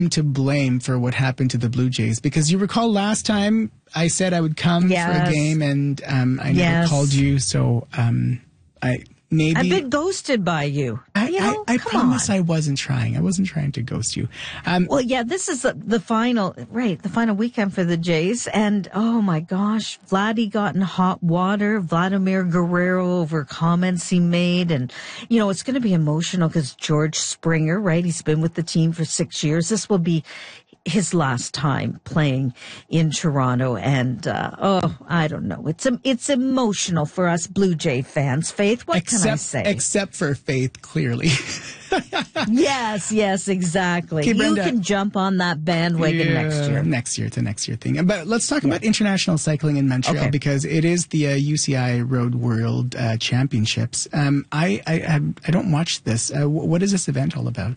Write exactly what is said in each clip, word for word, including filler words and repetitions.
to blame for what happened to the Blue Jays? Because you recall last time I said I would come yes. for a game and um, I never yes. called you. So um, I maybe I've been ghosted by you. I, you know, I, I come promise on. I wasn't trying. I wasn't trying to ghost you. Um, well, yeah, this is the, the final, right, the final weekend for the Jays. And, oh, my gosh, Vladdy got in hot water, Vladimir Guerrero over comments he made. And, you know, it's going to be emotional because George Springer, right, he's been with the team for six years. This will be his last time playing in Toronto. And, uh, oh, I don't know. It's it's emotional for us Blue Jay fans. Faith, what except, can I say? Except for Faith, clearly. yes, yes, exactly. Okay, Brenda, you can jump on that bandwagon yeah, next year. Next year, it's a next year thing. But let's talk yeah. about international cycling in Montreal okay. because it is the uh, U C I Road World uh, Championships. Um, I, I, I don't watch this. Uh, what is this event all about?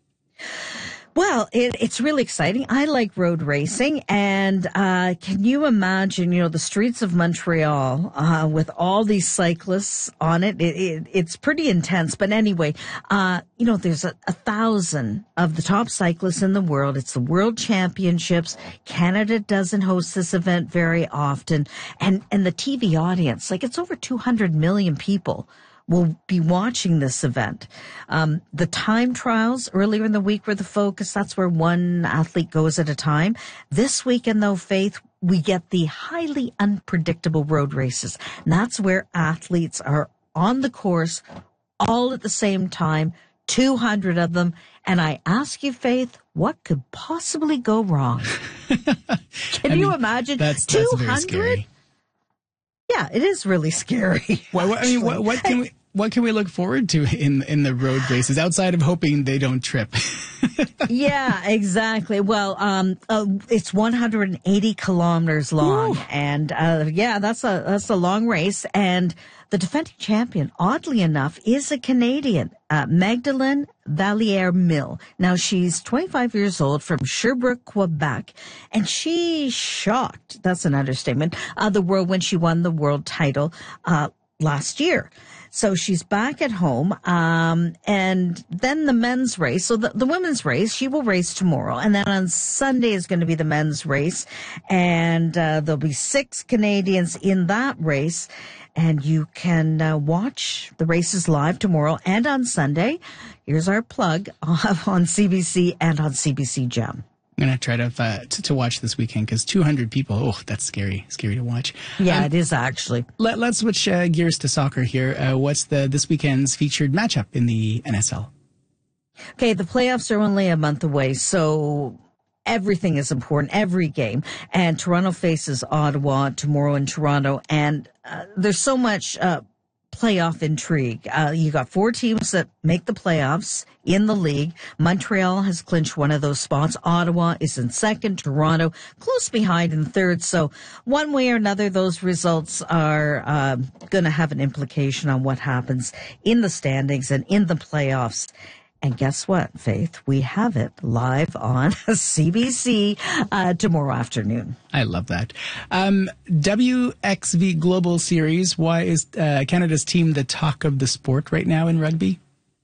Well, it, it's really exciting. I like road racing. And uh can you imagine, you know, the streets of Montreal uh with all these cyclists on it? It, it it's pretty intense. But anyway, uh, you know, there's a, a thousand of the top cyclists in the world. It's the World Championships. Canada doesn't host this event very often. And, and the T V audience, like it's over two hundred million people will be watching this event. Um, the time trials earlier in the week were the focus. That's where one athlete goes at a time. This weekend, though, Faith, we get the highly unpredictable road races. And that's where athletes are on the course all at the same time, two hundred of them. And I ask you, Faith, what could possibly go wrong? Can I you mean, imagine that's, two hundred? That's very scary. Yeah, it is really scary. What, what, I mean, what, what can we what can we look forward to in in the road races outside of hoping they don't trip? yeah, exactly. Well, um, uh, it's one hundred eighty kilometers long, Ooh. and uh, yeah, that's a that's a long race. And the defending champion, oddly enough, is a Canadian, uh, Magdalene Valliere-Mill. Now, she's twenty-five years old from Sherbrooke, Quebec, and she shocked, that's an understatement, uh, the world when she won the world title uh, last year. So she's back at home, um, and then the men's race. So the, the women's race, she will race tomorrow, and then on Sunday is going to be the men's race, and uh, there'll be six Canadians in that race. And you can uh, watch the races live tomorrow and on Sunday. Here's our plug on C B C and on C B C Gem. I'm going to try to, uh, to to watch this weekend because two hundred people, oh, that's scary, scary to watch. Yeah, um, it is actually. Let, let's switch uh, gears to soccer here. Uh, what's the this weekend's featured matchup in the N S L? Okay, the playoffs are only a month away, so everything is important, every game. And Toronto faces Ottawa tomorrow in Toronto, and uh, there's so much uh, playoff intrigue. Uh, you got four teams that make the playoffs in the league. Montreal has clinched one of those spots. Ottawa is in second. Toronto close behind in third. So one way or another, those results are uh, going to have an implication on what happens in the standings and in the playoffs. And guess what, Faith? We have it live on C B C uh, tomorrow afternoon. I love that. Um, W X V Global Series. Why is uh, Canada's team the talk of the sport right now in rugby?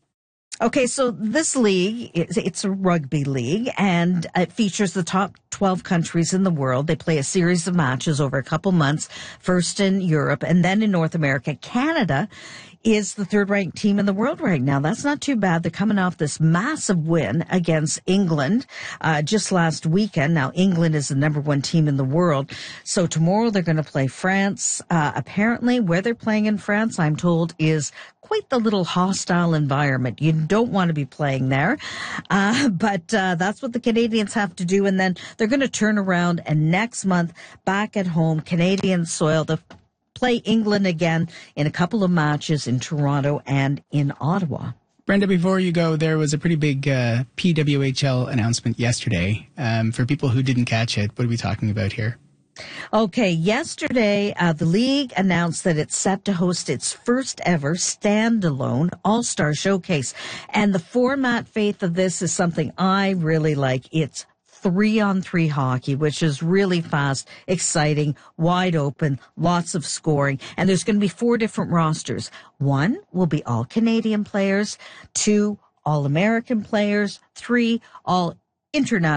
Okay, so this league, it's a rugby league, and it features the top twelve countries in the world. They play a series of matches over a couple months, first in Europe and then in North America. Canada is the third-ranked team in the world right now. That's not too bad. They're coming off this massive win against England uh, just last weekend. Now, England is the number one team in the world. So tomorrow they're going to play France. Uh, apparently, where they're playing in France, I'm told, is quite the little hostile environment. You don't want to be playing there. Uh, but uh, that's what the Canadians have to do. And then they're going to turn around and next month, back at home, Canadian soil, the play England again in a couple of matches in Toronto and in Ottawa. Brenda, before you go, there was a pretty big uh, P W H L announcement yesterday. Um, for people who didn't catch it, what are we talking about here? Okay, yesterday, uh, the league announced that it's set to host its first ever standalone All-Star Showcase. And the format, Faith, of this is something I really like. It's three-on-three hockey, which is really fast, exciting, wide open, lots of scoring. And there's going to be four different rosters. One will be all Canadian players, two all American players, three all international.